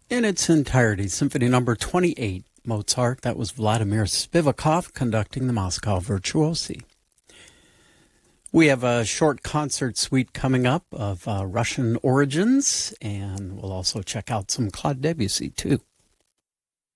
in its entirety. Symphony number 28, Mozart. That was Vladimir Spivakov conducting the Moscow Virtuosi. We have a short concert suite coming up of Russian origins, and we'll also check out some Claude Debussy, too.